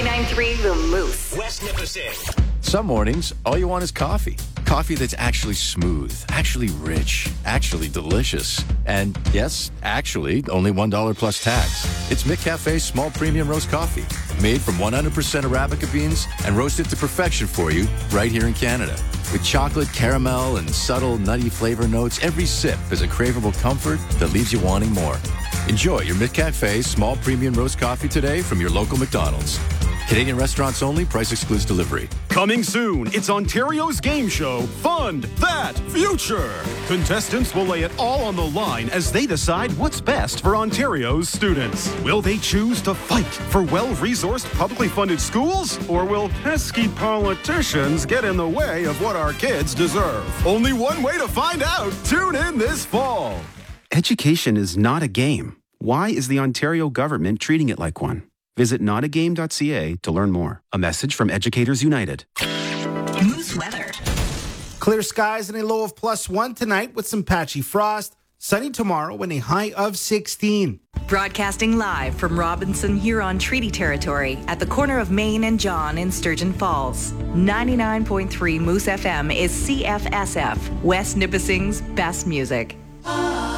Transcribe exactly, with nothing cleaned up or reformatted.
ninety-nine point three The Moose. West Nipissing. Some mornings, all you want is coffee. Coffee that's actually smooth, actually rich, actually delicious. And yes, actually, only one dollar plus tax. It's McCafe's small premium roast coffee, made from one hundred percent Arabica beans and roasted to perfection for you right here in Canada. With chocolate, caramel, and subtle nutty flavor notes, every sip is a craveable comfort that leaves you wanting more. Enjoy your McCafe small premium roast coffee today from your local McDonald's. Canadian restaurants only. Price excludes delivery. Coming soon, it's Ontario's game show, Fund That Future. Contestants will lay it all on the line as they decide what's best for Ontario's students. Will they choose to fight for well-resourced, publicly funded schools? Or will pesky politicians get in the way of what our kids deserve? Only one way to find out. Tune in this fall. Education is not a game. Why is the Ontario government treating it like one? Visit not a game dot c a to learn more. A message from Educators United. Moose weather. Clear skies and a low of plus one tonight with some patchy frost. Sunny tomorrow and a high of sixteen. Broadcasting live from Robinson Huron Treaty Territory at the corner of Main and John in Sturgeon Falls. ninety-nine point three Moose F M is C F S F, West Nipissing's best music.